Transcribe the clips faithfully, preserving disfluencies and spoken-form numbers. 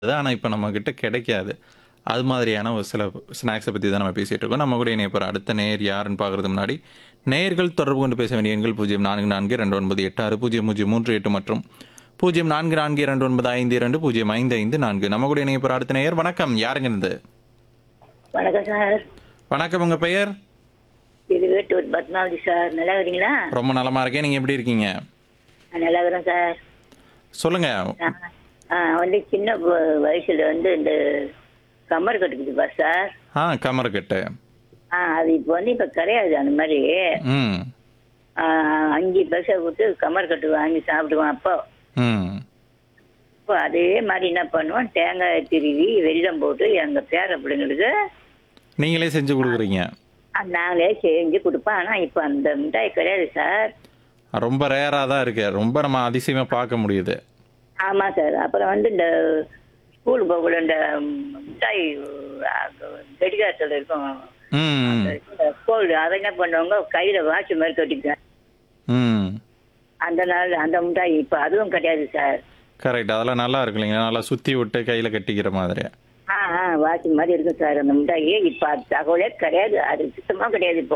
ஆனா இப்ப நம்மகிட்ட கிடைக்காது. அது மாதிரியான ஒரு சில ஸ்நாக்ஸ பத்தி தான் நம்ம பேசிட்டு இருக்கோம். நம்ம கூட இணைய போற அடுத்த நேயர் யாருன்னு பார்க்கறதுக்கு முன்னாடி, நேயர்கள் தொடர்பு கொண்டு பேச வேண்டிய எண்கள் பூஜ்ஜியம் நான்கு நான்கு இரண்டு ஒன்பது எட்டு ஆறு பூஜ்ஜியம் பூஜ்ஜியம் மூன்று எட்டு மற்றும் பூஜ்ஜியம் நான்கு நான்கு இரண்டு ஒன்பது ஐந்து இரண்டு பூஜ்ஜியம் ஐந்து ஐந்து நான்கு. நம்ம கூட இணைய போற அடுத்த நேயர் வணக்கம். யாருங்க இருந்து? வணக்கம் சார். வணக்கம். உங்க பெயர்? இது வேட்டூர் பத்மாவதி சார். நல்லா இருக்கிறீங்களா? ரொம்ப நலமா இருக்கேன். நீங்க எப்படி இருக்கீங்க? நான் நல்லா இருக்கிறேன் சார். சொல்லுங்க. ஆ, ஆ, வந்து சின்ன வ- வயசுல வந்து இந்த கம்மர் கட்டுக்குதுப்பா சார். ஆ கமர்கட்டு. ஆ அது இப்போ வந்து இப்போ கிடையாது அந்த மாதிரி. ம். ஆ, அஞ்சு பைசா கொடுத்து கம்மர் கட்டு வாங்கி சாப்பிடுவோம் அப்போ. ம். இப்போ அதே மாதிரி என்ன பண்ணுவோம், தேங்காய் திருவி வெல்லம் போட்டு எங்கள் பேர பிள்ளைங்களுக்கு நீங்களே செஞ்சு கொடுக்குறீங்க. நாங்களே செஞ்சு கொடுப்போம். ஆனால் இப்போ அந்த மிட்டாய் கிடையாது சார். ரொம்ப ரேரா தான் இருக்கு. ரொம்ப நம்ம அதிசயமா பார்க்க முடியுது. ஆமாம் சார். அப்புறம் வந்து இந்த ஸ்கூல் போகல இந்த மிட்டாய் கடிகாரத்தில் இருக்கும் ம். கோல்டு, அதை என்ன பண்ணுவாங்க, கையில் வாட்ச் மாதிரி கட்டிக்குவேன். ம். அந்த நாள் அந்த மிட்டாய் இப்போ அதுவும் கிடையாது சார். கரெக்ட். அதெல்லாம் நல்லா இருக்கு இல்லைங்களா? நல்லா சுத்தி விட்டு கையில கட்டிக்கிற மாதிரி. ஆ ஆ வாட்ச் மாதிரி இருக்கும் சார் அந்த மிட்டாய். இப்போ அது தகவலே கிடையாது, அது சுத்தமாக கிடையாது இப்போ.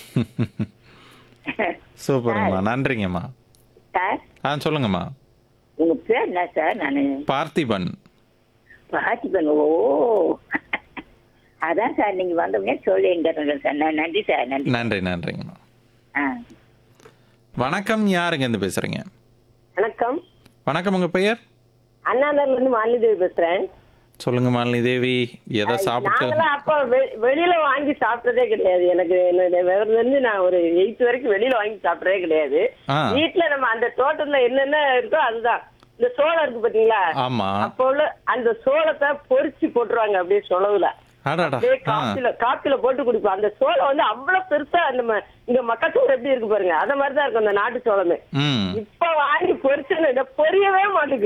சூப்பருங்கம்மா. நன்றிங்கம்மா. சார் ஆ சொல்லுங்கம்மா. உங்கள் பேர் என்ன சார்? நான் பார்த்திபன். பார்த்திபன். ஓ அதான் சார் நீங்கள் வந்தோடனே சொல்லி கேட்டேன் சார். ந- நன்றி சார். நன்றி. நன்றி நன்றிங்கம்மா. ஆ வணக்கம். யாருங்க இருந்து பேசுறீங்க? வணக்கம். வணக்கம். உங்க பெயர்? அண்ணாநகர்ல இருந்து மாலிதேவி பேசுறேன். சொல்லுங்க மாலினி தேவி. எதை சாப்பிட்டு? நாங்களாம் அப்ப வெ- வெளியில வாங்கி சாப்பிட்டதே கிடையாது. எனக்கு என்னுடைய விவரம் இருந்து நான் ஒரு எயித் வரைக்கும் வெளியில வாங்கி சாப்பிட்டதே கிடையாது. ஆ. வீட்டுல நம்ம அந்த தோட்டத்துல என்னென்ன இருக்கோ அதுதான். இந்த சோளம் இருக்கு பாத்தீங்களா? ஆமா. அப்போ உள்ள அந்த சோளத்தை பொரிச்சு போட்டுருவாங்க அப்படியே சொலவுல. அடாடா. அப்படியே ஆ. காப்பில காப்பில போட்டு குடிப்போம். அந்த சோளம் வந்து அவ்வளவு பெருசா நம்ம இங்க மக்காச்சோளம் எப்படி இருக்கு பாருங்க, அந்த மாதிரிதான் இருக்கும் அந்த நாட்டு சோளமே. ம். இப்ப வாங்கி பொரிச்சுன்னு இதை பொரியவே மாட்டுது.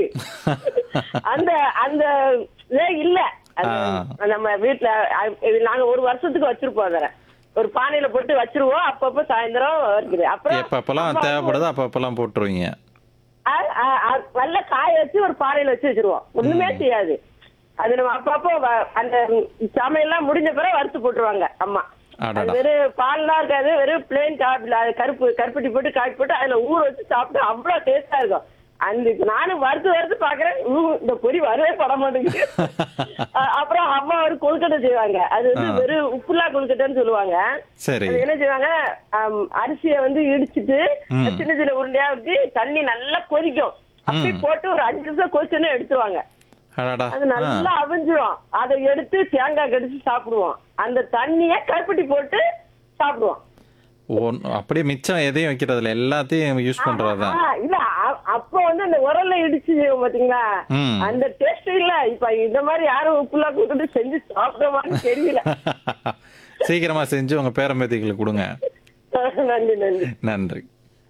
அந்த அந்த இதே இல்ல. அது ஆ. நம்ம வீட்டுல அ- இது நாங்க ஒரு வருஷத்துக்கு வச்சிருப்போம். அதை ஒரு பானையில போட்டு வச்சிருவோம். அப்பப்ப சாயந்தரம் இருக்குது. அப்புறம் எப்பப்பெல்லாம் அம்மா வந்து தேவைப்படுதோ அப்பப்பெல்லாம் போட்டுருவீங்க. அ- அ- அ- நல்ல காய வச்சு ஒரு பானையில வச்சு வச்சிருவோம். ஒண்ணுமே செய்யாது. அது நம்ம அப்பப்போ வ- அந்த சமையல்லாம் முடிஞ்ச பிறகு வறுத்து போட்டுருவாங்க அம்மா. அது அடடா. வெறும் பால்லாம் இருக்காது, வெறும் பிளேன் காப்பில கருப்பு கருப்பட்டி போட்டு காப்பி போட்டு அதுல ஊற வச்சு சாப்பிட்டு அவ்வளவு டேஸ்டா இருக்கும். அந்த நானும் வறுத்து வறுத்து பாக்குறேன், ஊ, இந்த பொரி வரவே பட மாட்டேங்குது. அ- அப்புறம் அம்மா ஒரு கொழுக்கட்டை செய்வாங்க. அது வந்து ஆ. வெறும் உப்புலா கொழுக்கட்டைன்னு சொல்லுவாங்க. சரி. அது என்ன செய்வாங்க, ஆம், அரிசியை வந்து இடிச்சிட்டு ம். சின்ன சின்ன உருண்டையா வச்சு தண்ணி நல்லா கொதிக்கும். அப்படி ம். போட்டு ஒரு அஞ்சு நிமிஷம் கொதிச்சோன்னு எடுத்துருவாங்க. அடாடா. அது ஆ. நல்லா அவிஞ்சிரும். அதை எடுத்து தேங்காய் கடிச்சு சாப்பிடுவோம். அந்த தண்ணிய கருப்பட்டி போட்டு சாப்பிடுவோம். ஒன்- அப்படியே மிச்சம் எதையும் வைக்கிறதுல எல்லாத்தையும் யூஸ் பண்றதுதான். ஆ, இல்ல அ- அப்ப வந்து அந்த உரல்ல இடிச்சு செய்வோம் பாத்தீங்களா, ம். அந்த டேஸ்ட் இல்ல. இப்ப இந்த மாதிரி யாரும் உப்புலாம் கொடுத்துட்டு செஞ்சு சாப்பிடுவான்னு தெரியல. சீக்கிரமா செஞ்சு உங்க பேரம்பேத்திகளுக்கு கொடுங்க. நன்றி நன்றி. நன்றி.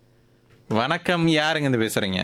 வணக்கம். யாருங்க இருந்து பேசுறீங்க?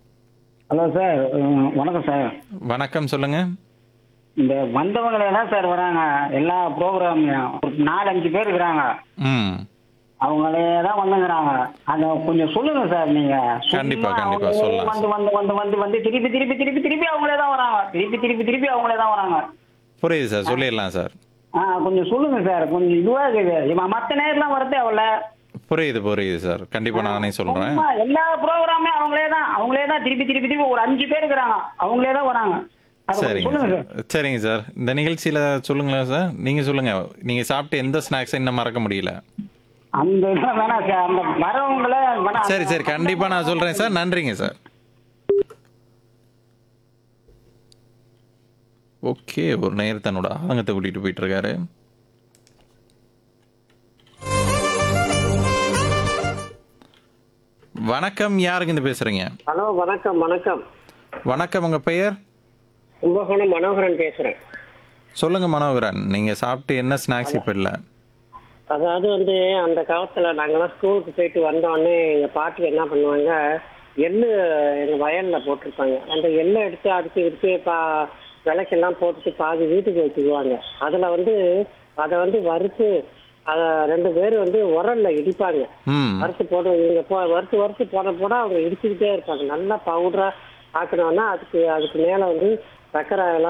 Hello sir. உம், வணக்கம் சார். வணக்கம். சொல்லுங்க. இந்த வந்தவங்களே தான் சார் வராங்க எல்லா ப்ரோக்ராம்லையும். ஒரு நாலஞ்சு பேர் இருக்கிறாங்க. ம். அவங்களே தான் வந்துங்கிறாங்க. அதை கொஞ்சம் சொல்லுங்க சார் நீங்க. கண்டிப்பா, சும்மா கண்டிப்பா அவங்களே சொல்லலாம். வந்து வந்து வந்து வந்து வந்து திருப்பி திருப்பி திருப்பி திருப்பி அவங்களே தான் வராங்க. திருப்பி திருப்பி திருப்பி அவங்களே தான் வராங்க. புரியுது சார். சொல்லிடலாம் சார். ஆ கொஞ்சம் சொல்லுங்க சார். கொஞ்சம் இதுவா இருக்குது. இவன் மற்ற நேரம்லாம் வரதே அவள. புரியுது புரியுது சார். கண்டிப்பா நானே சொல்றேன். சும்மா எல்லா ப்ரோக்ராமே அவங்களே தான் அவங்களே தான் திருப்பி திருப்பி திருப்பி ஒரு அஞ்சு பேர் இருக்கிறாங்க. அவங்களே தான் வராங்க. அதை கொஞ்சம் சரிங்க சொல்லுங்க சார். சார். சரிங்க சார். இந்த நிகழ்ச்சியில சொல்லுங்களேன் சார். நீங்க சொல்லுங்க. நீங்க சாப்பிட்டு எந்த ஸ்நாக்ஸை இன்னும் மறக்க முடியல? அந்த இதெல்லாம் வேணாம் சார். அந்த வரவங்கள வேணாம். சரி சரி கண்டிப்பா நான் சொல்றேன் சார். நன்றிங்க சார். ஓகே. ஒரு நேயர் தன்னோட ஆதங்கத்தை கூட்டிட்டு போயிட்டு இருக்காரு. வணக்கம். யாருங்க இருந்து பேசுறீங்க? ஹலோ வணக்கம். வணக்கம். வணக்கம். உங்க பெயர்? கும்பகோணம் மனோகரன் பேசுறேன். சொல்லுங்க மனோகரன். நீங்க சாப்பிட்டு என்ன ஸ்நாக்ஸ் இப்ப இல்ல? அதாவது வந்து அந்த காலத்துல நாங்கெல்லாம் ஸ்கூலுக்கு போயிட்டு வந்தோடனே எங்க பாட்டி என்ன பண்ணுவாங்க, எள்ளு எங்க வயல்ல போட்டிருப்பாங்க. அந்த எள்ளை எடுத்து அதுக்கு இதுக்கு பா விளக்கெல்லாம் போட்டுட்டு பாதி வீட்டுக்கு வச்சுக்குவாங்க. அதுல வந்து அதை வந்து வறுத்து அதை ரெண்டு பேர் வந்து உரல்ல இடிப்பாங்க. ம். வறுத்து போட இவங்க போ வறுத்து வறுத்து போட போட அவங்க இடிச்சுக்கிட்டே இருப்பாங்க. நல்லா பவுடரா ஆக்கணும்னா அதுக்கு அதுக்கு மேல வந்து சர்க்கரை எல்லாம்